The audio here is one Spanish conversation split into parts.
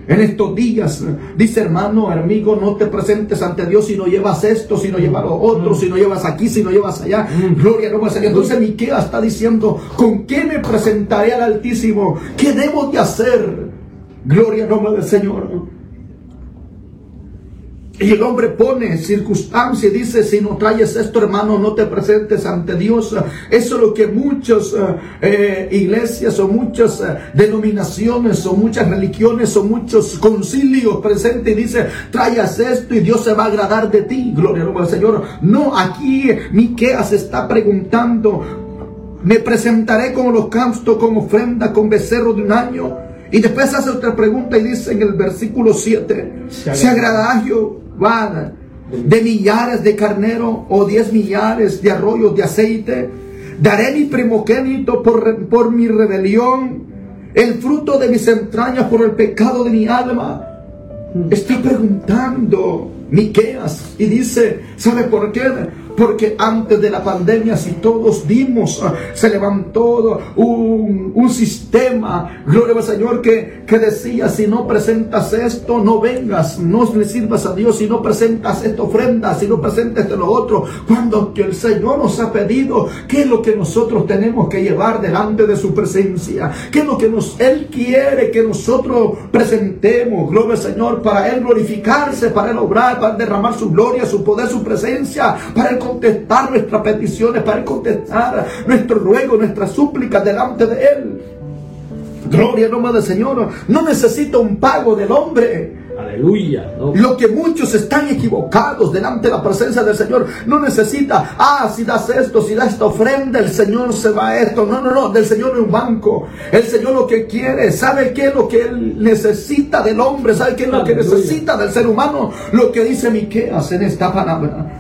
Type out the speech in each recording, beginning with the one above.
En estos días, dice hermano, amigo, no te presentes ante Dios si no llevas esto, si no llevas lo otro, si no llevas aquí, si no llevas allá. Gloria no va a salir. Entonces Miqueas está diciendo, ¿con qué me presentaré al Altísimo? ¿Qué debo de hacer? Gloria al nombre del Señor. Y el hombre pone circunstancia y dice, si no traes esto, hermano, no te presentes ante Dios. Eso es lo que muchas iglesias o muchas denominaciones o muchas religiones o muchos concilios presenten y dice, traigas esto y Dios se va a agradar de ti. Gloria al Señor. No, aquí Miqueas está preguntando, me presentaré con holocausto, con ofrenda, con becerro de un año. Y después hace otra pregunta y dice en el versículo 7, ¿se agradará a Jehová de millares de carnero o 10 millares de arroyos de aceite? Daré mi primogénito por mi rebelión, el fruto de mis entrañas por el pecado de mi alma. Está preguntando Miqueas y dice, ¿sabe por qué? Porque antes de la pandemia, si todos dimos, se levantó un sistema, gloria al Señor, que decía, si no presentas esto, no vengas, no le sirvas a Dios, si no presentas esta ofrenda, si no presentas lo otro, cuando que el Señor nos ha pedido, ¿qué es lo que nosotros tenemos que llevar delante de su presencia? ¿Qué es lo que Él quiere que nosotros presentemos? Gloria al Señor, para Él glorificarse, para Él obrar, para derramar su gloria, su poder, su presencia, para Él contestar nuestras peticiones, para Él contestar nuestro ruego, nuestras súplicas delante de Él. Gloria al nombre del Señor. No necesita un pago del hombre. Aleluya. ¿No? Lo que muchos están equivocados delante de la presencia del Señor. No necesita, si das esto, si das esta ofrenda, el Señor se va a esto. No, del Señor no es un banco. El Señor lo que quiere, ¿sabe qué es lo que Él necesita del hombre? ¿Sabe qué es lo que necesita del ser humano? Lo que dice Miqueas en esta palabra.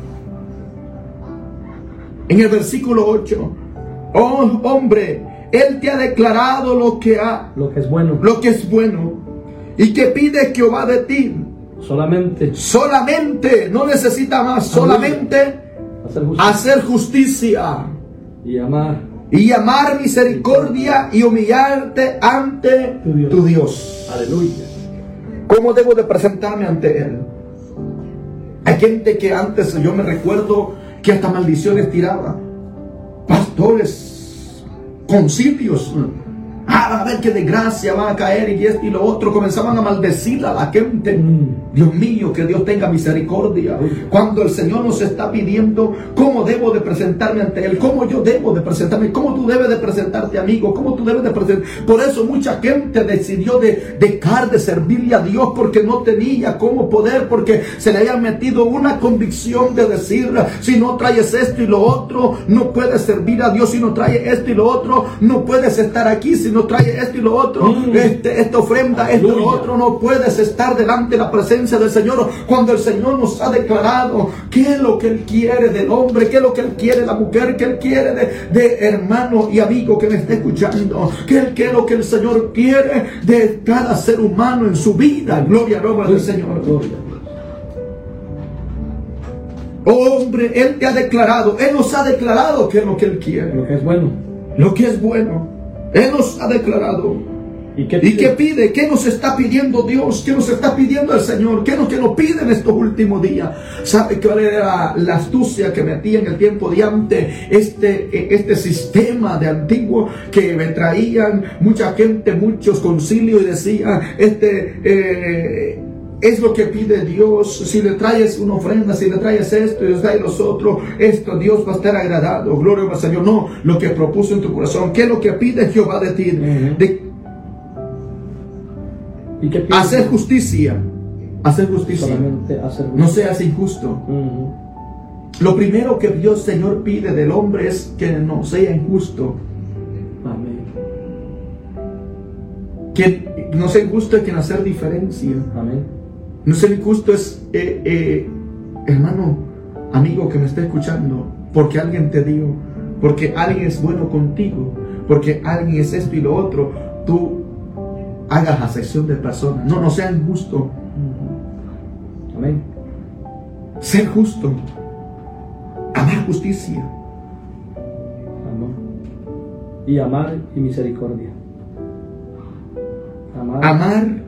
En el versículo 8, oh hombre, Él te ha declarado lo que es bueno, y que pide Jehová de ti. Solamente, no necesita más, solamente hacer justicia y amar misericordia y humillarte ante tu Dios. Aleluya. ¿Cómo debo de presentarme ante Él? Hay gente que antes, yo me recuerdo, que hasta maldiciones tiraba. Pastores, concilios. A ver qué desgracia va a caer y esto y lo otro. Comenzaban a maldecir a la gente. Dios mío, que Dios tenga misericordia. Cuando el Señor nos está pidiendo cómo debo de presentarme ante Él, cómo yo debo de presentarme, cómo tú debes de presentarte, amigo, cómo tú debes de presentar. Por eso mucha gente decidió dejar de servirle a Dios, porque no tenía cómo poder, porque se le había metido una convicción de decir, si no traes esto y lo otro, no puedes servir a Dios. Si no traes esto y lo otro, no puedes estar aquí. Si no trae esto y lo otro, esta ofrenda, esto y lo otro, no puedes estar delante de la presencia del Señor. Cuando el Señor nos ha declarado qué es lo que Él quiere del hombre, qué es lo que Él quiere de la mujer, qué Él quiere de hermano y amigo que me esté escuchando, qué es lo que el Señor quiere de cada ser humano en su vida. Gloria al nombre del Señor. Hombre, Él te ha declarado, Él nos ha declarado qué es lo que Él quiere, lo que es bueno, lo que es bueno. Él nos ha declarado. ¿Y qué pide? ¿Qué nos está pidiendo Dios? ¿Qué nos está pidiendo el Señor? ¿Qué es lo que nos pide en estos últimos días? ¿Sabe cuál era la astucia que metía en el tiempo de antes? Este sistema de antiguo que me traían mucha gente, muchos concilios, y decían, es lo que pide Dios. Si le traes una ofrenda, si le traes esto y le traes los otros, esto, Dios va a estar agradado. Gloria al Señor. No, lo que propuso en tu corazón. ¿Qué es lo que pide Jehová de ti? ¿Y qué pide? Hacer justicia. Hacer justicia. Solamente hacer justicia. No seas injusto. Lo primero que Dios, Señor, pide del hombre es que no sea injusto. Amén. Que no sea injusto es que hacer diferencia. Amén. No ser injusto es, hermano, amigo que me está escuchando, porque alguien te dio, porque alguien es bueno contigo, porque alguien es esto y lo otro, tú hagas acepción de personas. No sea injusto. Amén. Ser justo. Amar justicia. Amor. Y amar y misericordia. Amar